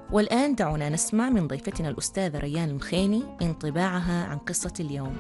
والآن دعونا نسمع من ضيفتنا الأستاذة ريان المخيني انطباعها عن قصة اليوم.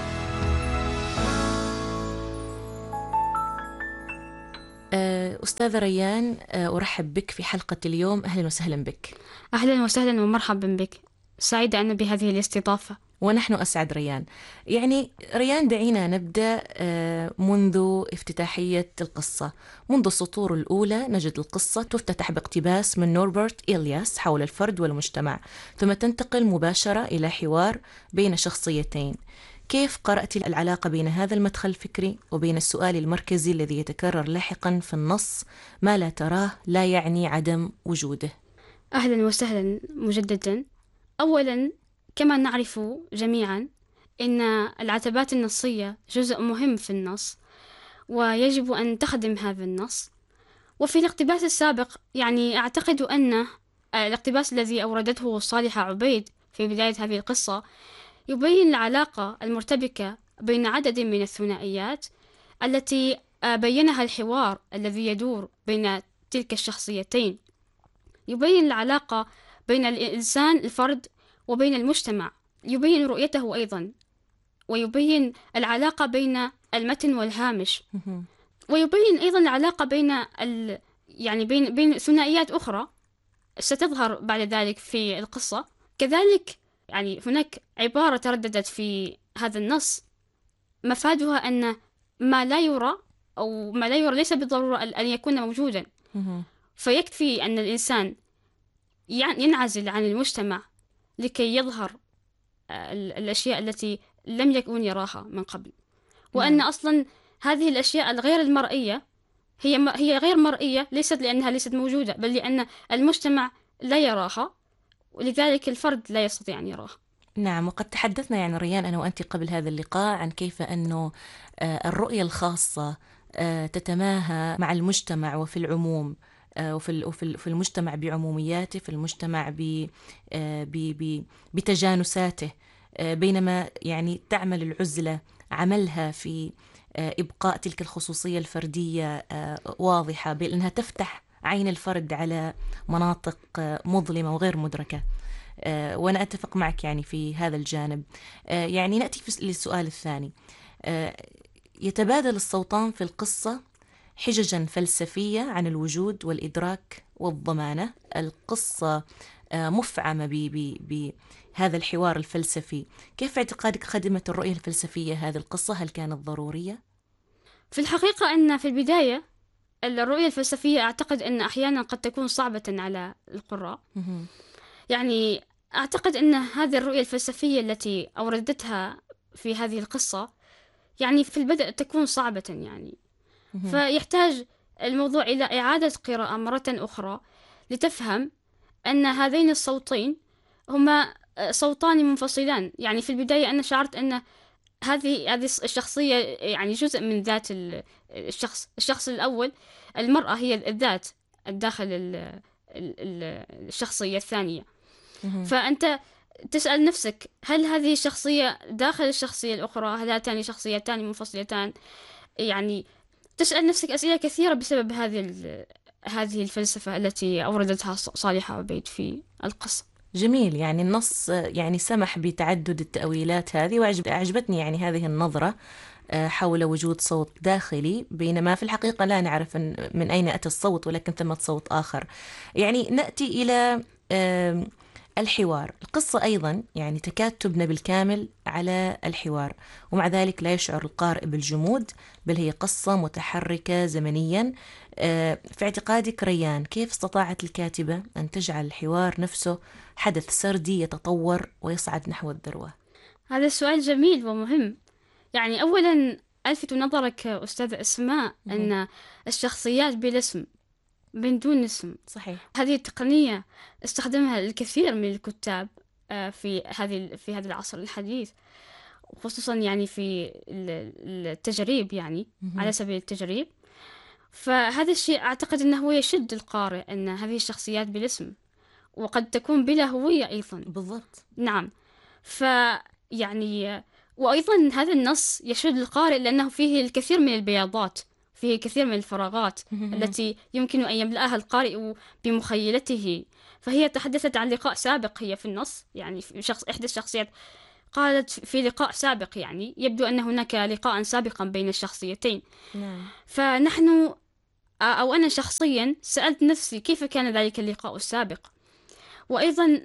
أستاذة ريان، أرحب بك في حلقة اليوم. أهلا وسهلا بك. أهلا وسهلا ومرحبا بك، سعيدة أنا بهذه الاستضافة. ونحن أسعد ريان. ريان، دعينا نبدأ منذ افتتاحية القصة. منذ السطور الأولى نجد القصة تفتتح باقتباس من نوربرت إلياس حول الفرد والمجتمع، ثم تنتقل مباشرة إلى حوار بين شخصيتين. كيف قرأت العلاقة بين هذا المدخل الفكري وبين السؤال المركزي الذي يتكرر لاحقا في النص: ما لا تراه لا يعني عدم وجوده؟ أهلا وسهلا مجددا. أولا، كما نعرف جميعا أن العتبات النصية جزء مهم في النص ويجب أن تخدم هذا النص. وفي الاقتباس السابق أعتقد أن الاقتباس الذي أوردته صالحة عبيد في بداية هذه القصة يبين العلاقة المرتبكة بين عدد من الثنائيات التي بينها الحوار الذي يدور بين تلك الشخصيتين. يبين العلاقة بين الإنسان الفرد وبين المجتمع، يبين رؤيته أيضا، ويبين العلاقة بين المتن والهامش، ويبين أيضا العلاقة بين ثنائيات أخرى ستظهر بعد ذلك في القصة. كذلك هناك عبارة ترددت في هذا النص مفادها أن ما لا يرى أو ما لا يرى ليس بالضرورة أن يكون موجودا، فيكفي أن الإنسان ينعزل عن المجتمع لكي يظهر الأشياء التي لم يكن يراها من قبل، وأن أصلا هذه الأشياء الغير المرئية هي غير مرئية ليست لأنها ليست موجودة، بل لأن المجتمع لا يراها، ولذلك الفرد لا يستطيع أن يراها. نعم، وقد تحدثنا ريان أنا وأنت قبل هذا اللقاء عن كيف أنه الرؤية الخاصة تتماهى مع المجتمع وفي العموم، وفي المجتمع بعمومياته، في المجتمع بتجانساته، بينما تعمل العزلة عملها في إبقاء تلك الخصوصية الفردية واضحة، بأنها تفتح عين الفرد على مناطق مظلمة وغير مدركة. وأنا أتفق معك في هذا الجانب. نأتي للسؤال الثاني. يتبادل الصوتان في القصة حججا فلسفية عن الوجود والإدراك والضمانة. القصة مفعمة بهذا الحوار الفلسفي. كيف اعتقادك خدمت الرؤية الفلسفية هذه القصة؟ هل كانت ضرورية؟ في الحقيقة أن في البداية الرؤية الفلسفية أعتقد أن أحيانا قد تكون صعبة على القراء. أعتقد أن هذه الرؤية الفلسفية التي أوردتها في هذه القصة في البدء تكون صعبة، فيحتاج الموضوع إلى إعادة قراءة مرة أخرى لتفهم أن هذين الصوتين هما صوتان منفصلان. في البداية أنا شعرت أن هذه الشخصية جزء من ذات الشخص الأول. المرأة هي الذات الداخل الشخصية الثانية، فأنت تسأل نفسك هل هذه الشخصية داخل الشخصية الأخرى؟ هل هاتان شخصيتان منفصلتان؟ تسأل نفسك أسئلة كثيرة بسبب هذه الفلسفة التي أوردتها صالحة عبيد في القصة. جميل. النص سمح بتعدد التأويلات هذه، وأعجبتني هذه النظرة حول وجود صوت داخلي، بينما في الحقيقة لا نعرف من أين أتى الصوت، ولكن ثمة صوت آخر. نأتي إلى الحوار. القصة أيضا تكاد تبنى بالكامل على الحوار، ومع ذلك لا يشعر القارئ بالجمود، بل هي قصة متحركة زمنيا. في اعتقادك ريان، كيف استطاعت الكاتبة أن تجعل الحوار نفسه حدث سردي يتطور ويصعد نحو الذروة؟ هذا السؤال جميل ومهم. أولا ألفت نظرك أستاذ أسماء أن الشخصيات بالاسم من دون اسم. صحيح. هذه التقنية استخدمها الكثير من الكتاب في هذا العصر الحديث، خصوصا في التجريب، على سبيل التجريب. فهذا الشيء أعتقد أنه يشد القارئ أن هذه الشخصيات بالاسم، وقد تكون بلا هوية أيضا. بالضبط. نعم. وأيضا هذا النص يشد القارئ لأنه فيه الكثير من البياضات فيه كثير من الفراغات التي يمكن أن يملأها القارئ بمخيلته. فهي تحدثت عن لقاء سابق هي في النص، يعني في إحدى الشخصيات قالت في لقاء سابق، يعني يبدو أن هناك لقاء سابقا بين الشخصيتين. نعم. فنحن أو أنا شخصيا سألت نفسي كيف كان ذلك اللقاء السابق. وأيضا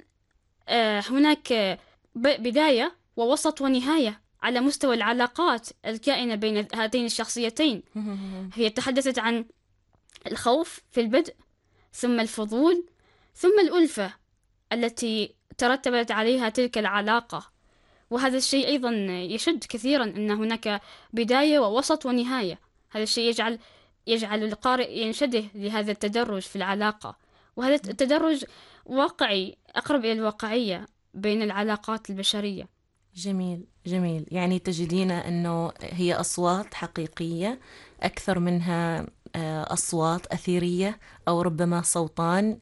هناك بداية ووسط ونهاية على مستوى العلاقات الكائنة بين هاتين الشخصيتين. هي تحدثت عن الخوف في البدء، ثم الفضول، ثم الألفة التي ترتبت عليها تلك العلاقة. وهذا الشيء أيضا يشد كثيرا أن هناك بداية ووسط ونهاية. هذا الشيء يجعل القارئ ينشده لهذا التدرج في العلاقة، وهذا التدرج واقعي، أقرب إلى الواقعية بين العلاقات البشرية. جميل جميل. يعني تجدين أنه هي أصوات حقيقية أكثر منها أصوات أثيرية، أو ربما صوتان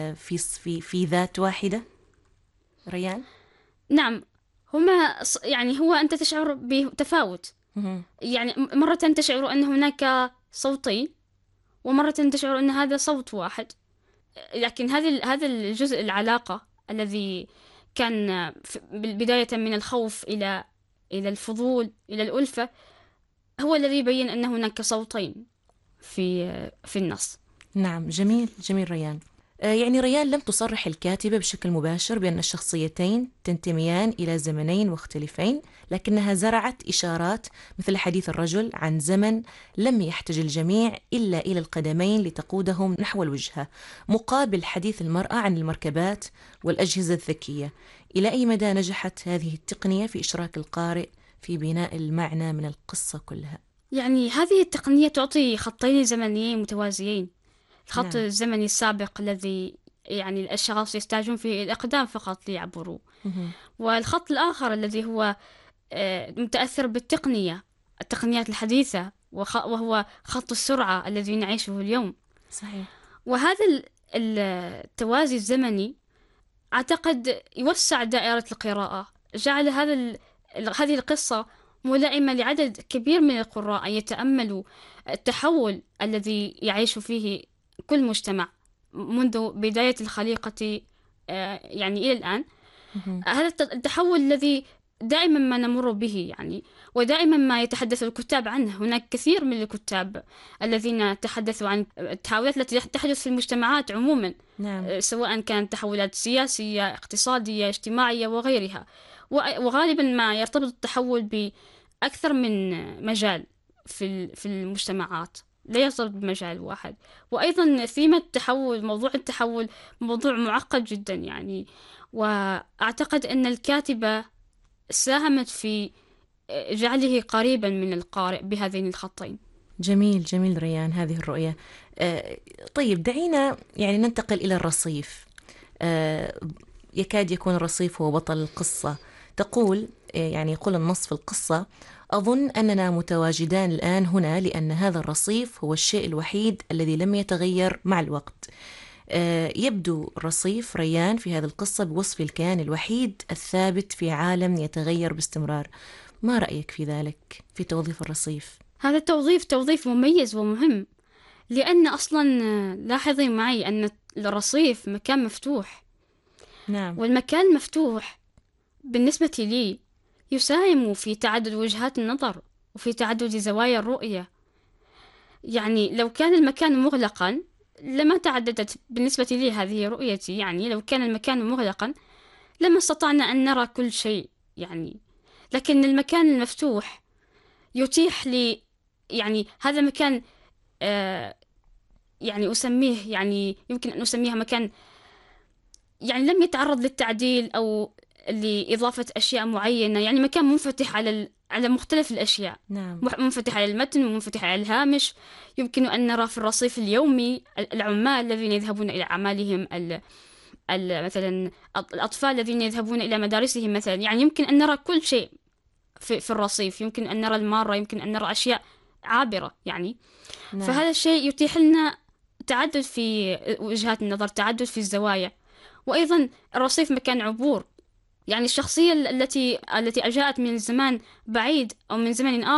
في ذات واحدة. ريان؟ نعم، هما يعني هو أنت تشعر بتفاوت. يعني مرة تشعر أن هناك صوتين، ومرة تشعر أن هذا صوت واحد. لكن هذا الجزء العلاقة الذي كان بداية من الخوف إلى الفضول إلى الألفة هو الذي يبين أن هناك صوتين في النص. نعم، جميل جميل ريان. يعني ريان لم تصرح الكاتبة بشكل مباشر بأن الشخصيتين تنتميان إلى زمنين مختلفين، لكنها زرعت إشارات مثل حديث الرجل عن زمن لم يحتج الجميع إلا إلى القدمين لتقودهم نحو الوجهة، مقابل حديث المرأة عن المركبات والأجهزة الذكية. إلى أي مدى نجحت هذه التقنية في إشراك القارئ في بناء المعنى من القصة كلها؟ يعني هذه التقنية تعطي خطين زمنيين متوازيين. الخط الزمني السابق الذي يعني الأشخاص يحتاجون فيه الأقدام فقط ليعبروا، والخط الآخر الذي هو متأثر التقنيات الحديثة، وهو خط السرعة الذي نعيشه اليوم. صحيح. وهذا التوازي الزمني أعتقد يوسع دائرة القراءة، جعل هذه القصة ملائمة لعدد كبير من القراء أن يتأملوا التحول الذي يعيش فيه كل مجتمع منذ بداية الخليقة يعني إلى الآن. هذا التحول الذي دائما ما نمر به، يعني ودائما ما يتحدث الكتاب عنه. هناك كثير من الكتاب الذين تحدثوا عن التحولات التي تحدث في المجتمعات عموما. نعم. سواء كانت تحولات سياسية، اقتصادية، اجتماعية وغيرها. وغالبا ما يرتبط التحول بأكثر من مجال في المجتمعات، لا يرتبط بمجال واحد. وأيضا ثيمة التحول، موضوع التحول موضوع معقد جدا يعني. وأعتقد أن الكاتبة ساهمت في جعله قريبا من القارئ بهذين الخطين. جميل جميل ريان هذه الرؤية. طيب دعينا يعني ننتقل إلى الرصيف. يكاد يكون الرصيف هو بطل القصة. تقول يعني يقول النص في القصة: أظن أننا متواجدان الآن هنا لأن هذا الرصيف هو الشيء الوحيد الذي لم يتغير مع الوقت. يبدو الرصيف ريان في هذه القصة بوصف الكيان الوحيد الثابت في عالم يتغير باستمرار. ما رأيك في ذلك، في توظيف الرصيف؟ هذا توظيف مميز ومهم، لأن أصلا لاحظي معي أن الرصيف مكان مفتوح. نعم. والمكان المفتوح بالنسبة لي يساهم في تعدد وجهات النظر وفي تعدد زوايا الرؤية. يعني لو كان المكان مغلقا لما تعددت بالنسبة لي هذه رؤيتي. يعني لو كان المكان مغلقا لما استطعنا أن نرى كل شيء يعني. لكن المكان المفتوح يتيح لي يعني هذا مكان يعني أسميه، يعني يمكن أن أسميها مكان يعني لم يتعرض للتعديل أو لإضافة أشياء معينة. يعني مكان منفتح على مختلف الأشياء. نعم. منفتح على المتن ومنفتح على الهامش. يمكن أن نرى في الرصيف اليومي العمال الذين يذهبون إلى أعمالهم، مثلا الأطفال الذين يذهبون إلى مدارسهم مثلا. يعني يمكن أن نرى كل شيء في الرصيف. يمكن أن نرى المارة، يمكن أن نرى أشياء عابرة يعني. نعم. فهذا الشيء يتيح لنا تعدد في وجهات النظر، تعدد في الزوايا. وأيضا الرصيف مكان عبور. يعني الشخصية التي أجاءت من زمان بعيد أو من زمن آخر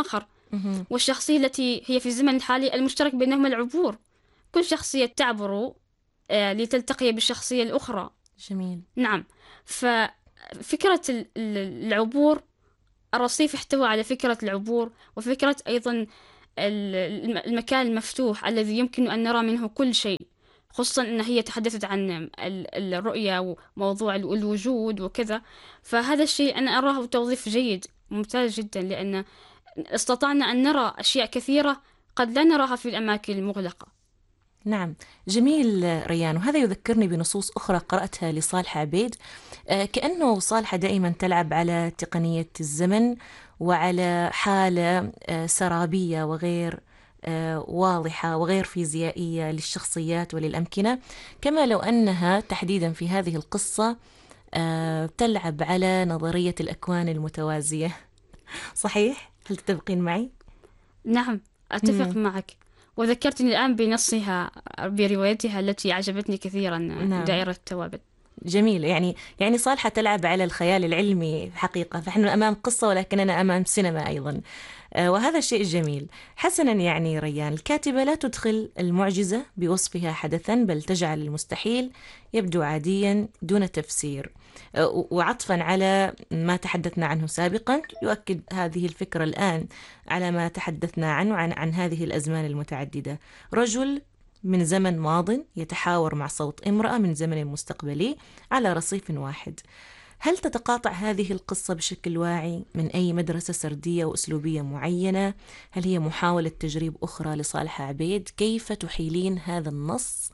والشخصية التي هي في الزمن الحالي المشترك بينهما العبور. كل شخصية تعبر لتلتقي بالشخصية الأخرى. جميل. نعم. ففكرة العبور، الرصيف احتوى على فكرة العبور وفكرة أيضا المكان المفتوح الذي يمكن أن نرى منه كل شيء، خصوصا أن هي تحدثت عن الرؤية وموضوع الوجود وكذا. فهذا الشيء أنا أراه توظيف جيد ممتاز جدا، لأن استطعنا أن نرى أشياء كثيرة قد لا نراها في الأماكن المغلقة. نعم، جميل ريان. وهذا يذكرني بنصوص أخرى قرأتها لصالح عبيد، كأنه صالحة دائما تلعب على تقنية الزمن وعلى حالة سرابية وغير واضحة وغير فيزيائية للشخصيات وللأمكنة، كما لو أنها تحديدا في هذه القصة تلعب على نظرية الأكوان المتوازية. صحيح؟ هل تتفقين معي؟ نعم، أتفق معك. وذكرتني الآن بنصها بروايتها التي عجبتني كثيرا. نعم. دائرة التوابل. جميل. يعني صالحة تلعب على الخيال العلمي حقيقة، فنحن أمام قصة ولكننا أمام سينما أيضا، وهذا شيء جميل. حسنا، يعني ريان، الكاتبة لا تدخل المعجزة بوصفها حدثا، بل تجعل المستحيل يبدو عاديا دون تفسير. وعطفا على ما تحدثنا عنه سابقا، يؤكد هذه الفكرة الآن على ما تحدثنا عنه عن هذه الأزمان المتعددة. رجل من زمن ماض يتحاور مع صوت امرأة من زمن مستقبلي على رصيف واحد. هل تتقاطع هذه القصة بشكل واعي من أي مدرسة سردية وأسلوبية معينة؟ هل هي محاولة تجريب أخرى لصالح عبيد؟ كيف تحيلين هذا النص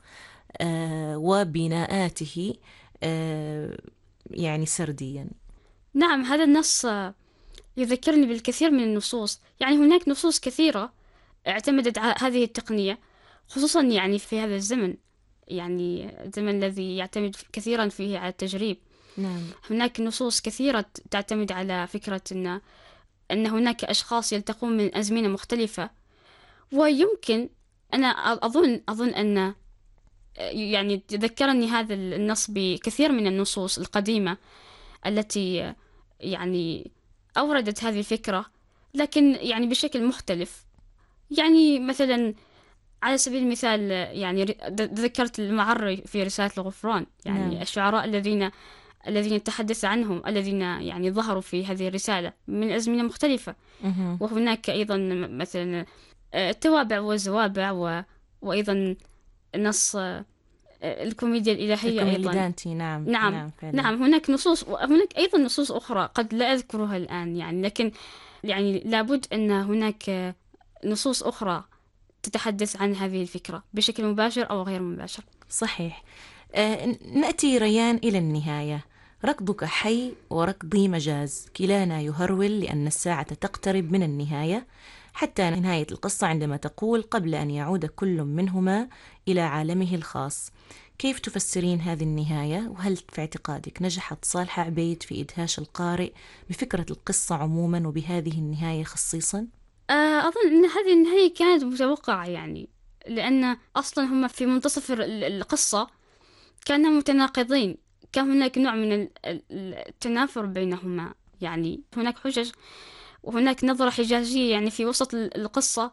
وبناءاته يعني سرديا؟ نعم، هذا النص يذكرني بالكثير من النصوص. يعني هناك نصوص كثيرة اعتمدت على هذه التقنية، خصوصا يعني في هذا الزمن، يعني الزمن الذي يعتمد كثيرا فيه على التجريب. نعم. هناك نصوص كثيرة تعتمد على فكرة أن هناك أشخاص يلتقون من أزمنة مختلفة، ويمكن أنا أظن أن يعني تذكرني هذا النص بكثير من النصوص القديمة التي يعني أوردت هذه الفكرة، لكن يعني بشكل مختلف. يعني مثلا على سبيل المثال، يعني ذكرت المعري في رسالة الغفران، يعني نعم. الشعراء الذين تحدث عنهم، الذين يعني ظهروا في هذه الرسالة من أزمنة مختلفة. وهناك أيضا مثلا التوابع والزوابع، وأيضا نص الكوميديا الإلهية أيضا. دانتي. نعم. نعم، هناك نصوص، وهناك أيضا نصوص أخرى قد لا أذكرها الآن، يعني لكن يعني لابد أن هناك نصوص أخرى تتحدث عن هذه الفكرة بشكل مباشر أو غير مباشر. صحيح. نأتي ريان إلى النهاية. ركضك حي وركضي مجاز، كلانا يهرول لأن الساعة تقترب من النهاية، حتى نهاية القصة عندما تقول قبل أن يعود كل منهما إلى عالمه الخاص. كيف تفسرين هذه النهاية؟ وهل في اعتقادك نجحت صالحة عبيد في إدهاش القارئ بفكرة القصة عموما وبهذه النهاية خصيصا؟ أظن أن هذه النهاية كانت متوقعة، يعني لأن أصلا هم في منتصف القصة كانوا متناقضين، كان هناك نوع من التنافر بينهما، يعني هناك حجج وهناك نظرة حجاجية يعني في وسط القصة،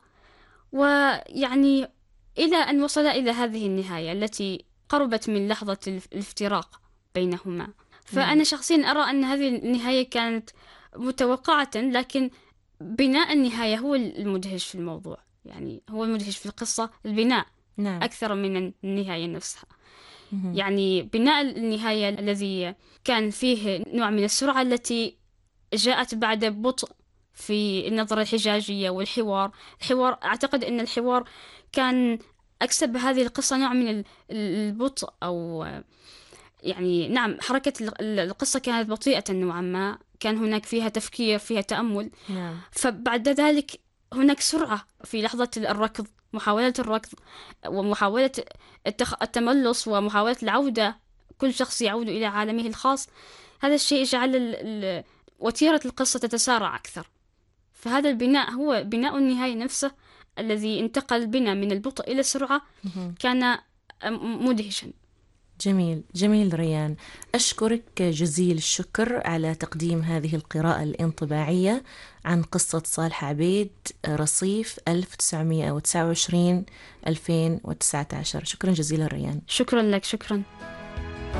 ويعني إلى أن وصل إلى هذه النهاية التي قربت من لحظة الافتراق بينهما. فأنا شخصيا أرى أن هذه النهاية كانت متوقعة، لكن بناء النهاية هو المدهش في الموضوع، يعني هو المدهش في القصة، البناء. نعم. أكثر من النهاية نفسها. يعني بناء النهاية الذي كان فيه نوع من السرعة التي جاءت بعد بطء في النظرة الحجاجية والحوار. أعتقد أن الحوار كان أكسب هذه القصة نوع من البطء، أو يعني نعم، حركة القصة كانت بطيئة نوعا ما، كان هناك فيها تفكير، فيها تأمل. نعم. فبعد ذلك هناك سرعة في لحظة الركض، محاولة الركض ومحاولة التملص ومحاولة العودة، كل شخص يعود إلى عالمه الخاص. هذا الشيء جعل وتيرة القصة تتسارع أكثر. فهذا البناء هو بناء النهاية نفسه الذي انتقل بنا من البطء إلى السرعة، كان مدهشا. جميل جميل ريان، أشكرك جزيل الشكر على تقديم هذه القراءة الانطباعية عن قصة صالح عبيد، رصيف 1929-2019. شكرا جزيلا ريان. شكرا لك. شكرا.